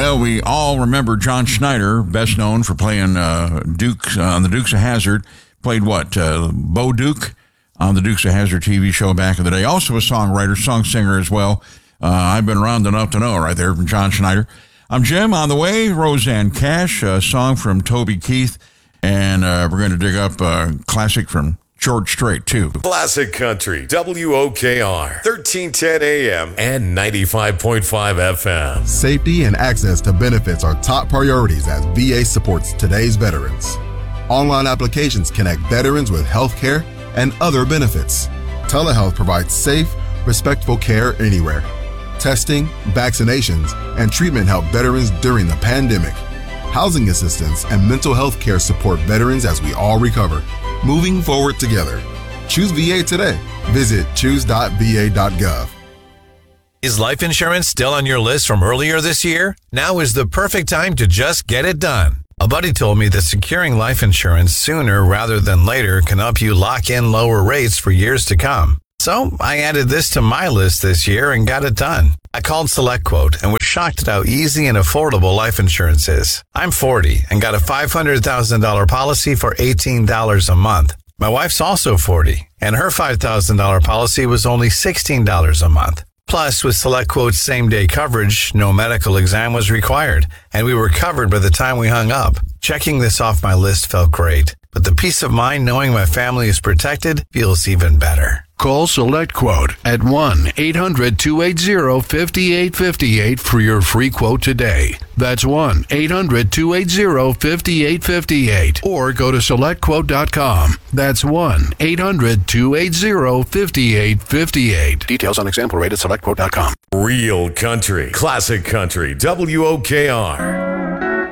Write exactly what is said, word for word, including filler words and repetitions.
Well, we all remember John Schneider, best known for playing uh, Duke uh, on the Dukes of Hazzard. Played what? Uh, Bo Duke on the Dukes of Hazzard T V show back in the day. Also a songwriter, song singer as well. Uh, I've been around enough to know right there from John Schneider. I'm Jim. On the way, Roseanne Cash, a song from Toby Keith. And uh, we're going to dig up a classic from George Strait, too. Classic Country, W O K R, thirteen ten A M and ninety-five point five F M. Safety and access to benefits are top priorities as V A supports today's veterans. Online applications connect veterans with health care and other benefits. Telehealth provides safe, respectful care anywhere. Testing, vaccinations, and treatment help veterans during the pandemic. Housing assistance and mental health care support veterans as we all recover. Moving forward together. Choose V A today. Visit choose dot v a dot gov. Is life insurance still on your list from earlier this year? Now is the perfect time to just get it done. A buddy told me that securing life insurance sooner rather than later can help you lock in lower rates for years to come. So I added this to my list this year and got it done. I called SelectQuote and was shocked at how easy and affordable life insurance is. I'm forty and got a five hundred thousand dollars policy for eighteen dollars a month. My wife's also forty, and her five thousand dollars policy was only sixteen dollars a month. Plus, with SelectQuote's same-day coverage, no medical exam was required, and we were covered by the time we hung up. Checking this off my list felt great, but the peace of mind knowing my family is protected feels even better. Call SelectQuote at one eight hundred two eight zero five eight five eight for your free quote today. That's one eight hundred two eight zero five eight five eight. Or go to select quote dot com. That's one eight hundred two eight zero five eight five eight. Details on example rate at select quote dot com. Real country, classic country, W O K R.